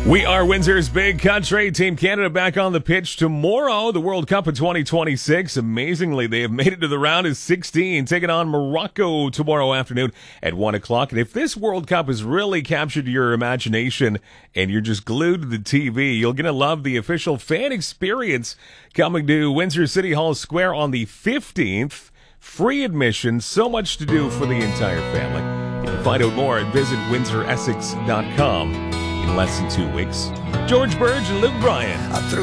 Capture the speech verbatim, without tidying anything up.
We are Windsor's Big Country. Team Canada back on the pitch tomorrow. The World Cup of twenty twenty-six. Amazingly, they have made it to the round of sixteen, taking on Morocco tomorrow afternoon at one o'clock. And if this World Cup has really captured your imagination and you're just glued to the T V, you're going to love the official fan experience coming to Windsor City Hall Square on the fifteenth. Free admission, so much to do for the entire family. You can find out more at visit windsor essex dot com. In less than two weeks, George Burge and Luke Bryan.